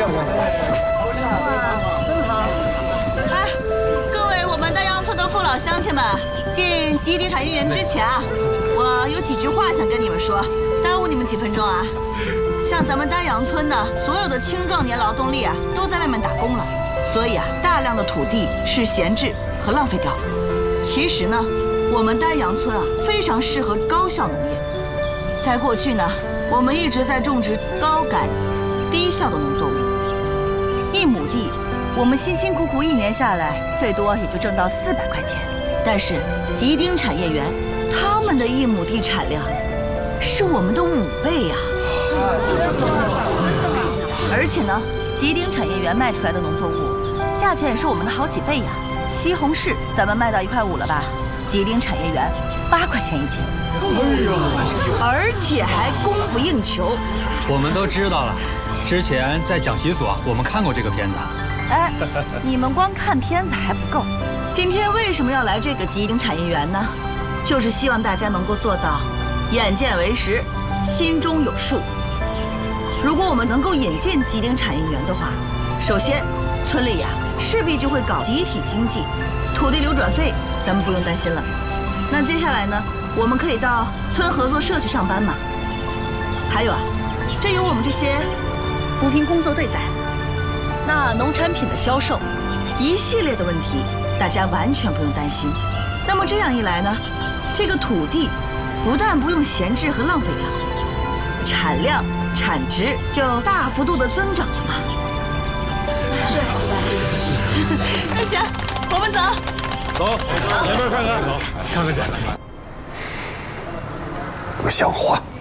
哎，各位我们丹阳村的父老乡亲们，进吉林产业园之前啊，我有几句话想跟你们说，耽误你们几分钟啊。像咱们丹阳村呢，所有的青壮年劳动力啊，都在外面打工了，所以啊，大量的土地是闲置和浪费掉了。其实呢，我们丹阳村啊，非常适合高效农业。在过去呢，我们一直在种植高感、低效的农作物。1亩地，我们辛辛苦苦1年下来，最多也就挣到400块钱。但是吉丁产业园，他们的1亩地产量是我们的5倍呀！而且呢，吉丁产业园卖出来的农作物，价钱也是我们的好几倍呀。西红柿咱们卖到1块5了吧？吉丁产业园8块钱1斤。而且还供不应求。 我们都知道了，之前在讲习所我们看过这个片子。 哎，你们光看片子还不够，今天为什么要来这个吉丁产业园呢？就是希望大家能够做到眼见为实，心中有数。如果我们能够引进吉丁产业园的话，首先村里呀势必就会搞集体经济，土地流转费咱们不用担心了。那接下来呢，我们可以到村合作社去上班嘛。还有啊，这有我们这些扶贫工作队在，那农产品的销售，一系列的问题，大家完全不用担心。那么这样一来呢，这个土地不但不用闲置和浪费掉，产量、产值就大幅度的增长了嘛。那行，我们走。 走，前面看看，走，看看去。 不像话。